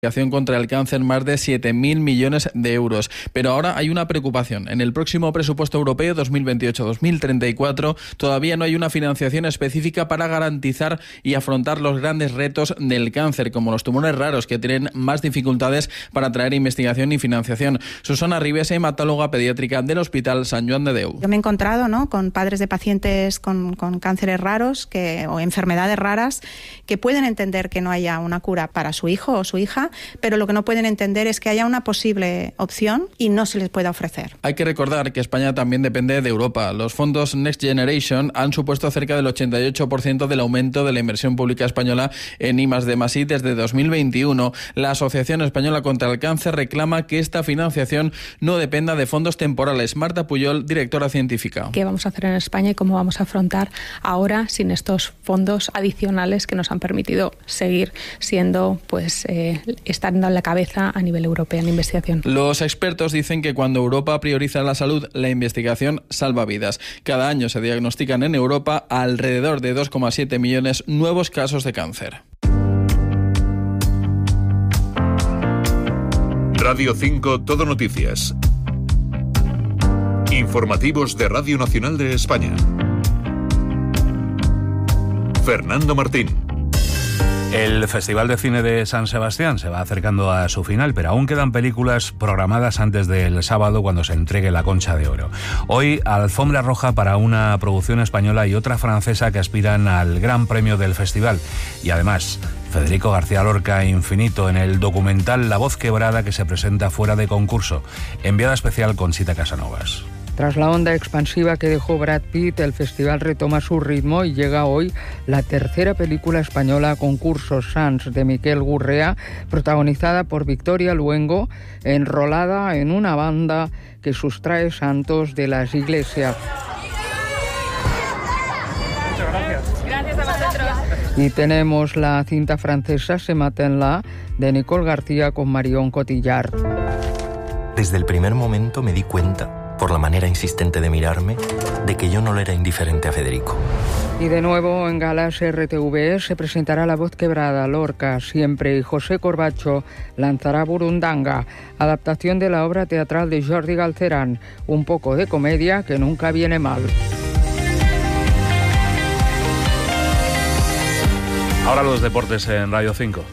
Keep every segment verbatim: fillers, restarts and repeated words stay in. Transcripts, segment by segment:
contra el cáncer más de siete mil millones de euros. Pero ahora hay una preocupación. En el próximo presupuesto europeo dos mil veintiocho dos mil treinta y cuatro todavía no hay una financiación específica para garantizar y afrontar los grandes retos del cáncer, como los tumores raros, que tienen más dificultades para atraer investigación y financiación. Susana Ribes, hematóloga pediátrica del Hospital Sant Joan de Déu. Yo me he encontrado, ¿no?, con padres de pacientes con, con cánceres raros que, o enfermedades raras que pueden entender que no haya una cura para su hijo o su hija, pero lo que no pueden entender es que haya una posible opción y no se les pueda ofrecer. Hay que recordar que España también depende de Europa. Los fondos Next Generation han supuesto cerca del ochenta y ocho por ciento del aumento de la inversión pública española en I más D más I desde dos mil veintiuno. La Asociación Española contra el Cáncer reclama que esta financiación no dependa de fondos temporales. Marta Puyol, directora científica. ¿Qué vamos a hacer en España y cómo vamos a afrontar ahora sin estos fondos adicionales que nos han permitido seguir siendo, pues, eh, estando en la cabeza a nivel europeo en investigación? Los expertos dicen que cuando Europa prioriza la salud, la investigación salva vidas. Cada año se diagnostican en Europa alrededor de dos coma siete millones nuevos casos de cáncer. Radio cinco Todo Noticias. Informativos de Radio Nacional de España. Fernando Martín. El Festival de Cine de San Sebastián se va acercando a su final, pero aún quedan películas programadas antes del sábado, cuando se entregue la Concha de Oro. Hoy, alfombra roja para una producción española y otra francesa que aspiran al Gran Premio del festival. Y además, Federico García Lorca Infinito en el documental La Voz Quebrada, que se presenta fuera de concurso. Enviada especial Conxita Casanovas. Tras la onda expansiva que dejó Brad Pitt, el festival retoma su ritmo y llega hoy la tercera película española a concurso, Sants, de Miquel Gurrea, protagonizada por Victoria Luengo, enrolada en una banda que sustrae santos de las iglesias. Muchas gracias. Gracias a vosotros. Y tenemos la cinta francesa Se Maten-la, de Nicole García con Marion Cotillard. Desde el primer momento me di cuenta, por la manera insistente de mirarme, de que yo no le era indiferente a Federico. Y de nuevo en Galas R T V se presentará La Voz Quebrada, Lorca siempre, y José Corbacho lanzará Burundanga, adaptación de la obra teatral de Jordi Galcerán, un poco de comedia que nunca viene mal. Ahora los deportes en Radio cinco.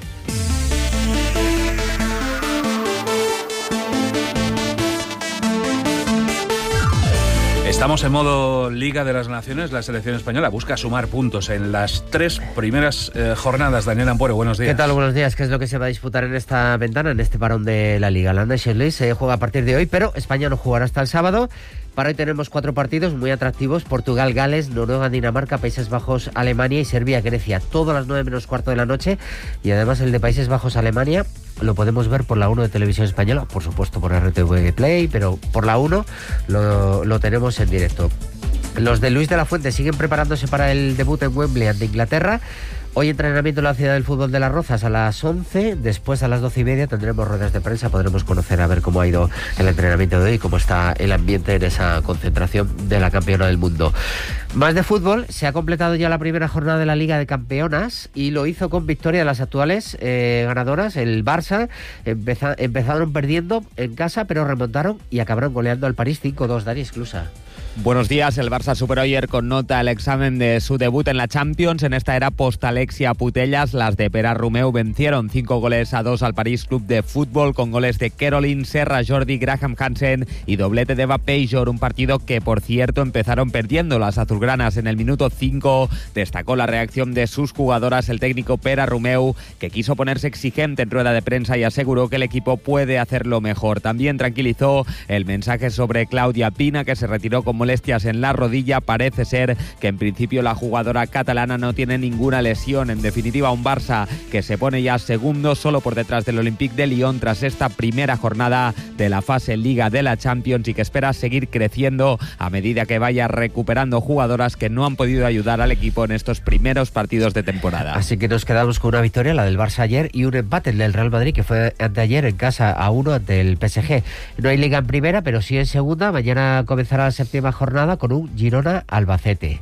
Estamos en modo Liga de las Naciones. La selección española busca sumar puntos en las tres primeras eh, jornadas. Daniel Ampuero, buenos días. ¿Qué tal? Buenos días. ¿Qué es lo que se va a disputar en esta ventana, en este parón de la Liga? La Nations League se juega a partir de hoy, pero España no jugará hasta el sábado. Para hoy tenemos cuatro partidos muy atractivos: Portugal, Gales, Noruega, Dinamarca, Países Bajos, Alemania y Serbia, Grecia. Todo a las nueve menos cuarto de la noche. Y además el de Países Bajos, Alemania, lo podemos ver por la uno de Televisión Española, por supuesto por R T V Play, pero por la uno lo, lo tenemos en directo. Los de Luis de la Fuente siguen preparándose para el debut en Wembley ante Inglaterra. Hoy entrenamiento en la Ciudad del Fútbol de Las Rozas a las once, después a las doce y media tendremos ruedas de prensa, podremos conocer a ver cómo ha ido el entrenamiento de hoy y cómo está el ambiente en esa concentración de la campeona del mundo. Más de fútbol, se ha completado ya la primera jornada de la Liga de Campeonas y lo hizo con victoria de las actuales eh, ganadoras. El Barça empeza, empezaron perdiendo en casa, pero remontaron y acabaron goleando al París cinco dos. Dani Esclusa. Buenos días. El Barça superó ayer con nota el examen de su debut en la Champions. En esta era post-Alexia Putellas, las de Pere Romeu vencieron cinco goles a dos al París Club de Fútbol, con goles de Caroline, Serra Jordi, Graham Hansen y doblete de Eva Pejor. Un partido que, por cierto, empezaron perdiendo las azulgranas en el minuto cinco. Destacó la reacción de sus jugadoras el técnico Pere Romeu, que quiso ponerse exigente en rueda de prensa y aseguró que el equipo puede hacerlo mejor. También tranquilizó el mensaje sobre Claudia Pina, que se retiró con molestias en la rodilla. Parece ser que en principio la jugadora catalana no tiene ninguna lesión. En definitiva, un Barça que se pone ya segundo, solo por detrás del Olympique de Lyon, tras esta primera jornada de la fase Liga de la Champions, y que espera seguir creciendo a medida que vaya recuperando jugadoras que no han podido ayudar al equipo en estos primeros partidos de temporada. Así que nos quedamos con una victoria, la del Barça ayer, y un empate, el del Real Madrid, que fue anteayer en casa a uno ante el P S G. No hay Liga en primera, pero sí en segunda. Mañana comenzará la séptima jornada con un Girona-Albacete.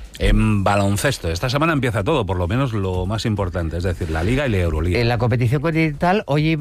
En baloncesto, esta semana empieza todo, por lo menos lo más importante, es decir, la Liga y la Euroliga. En la competición continental, hoy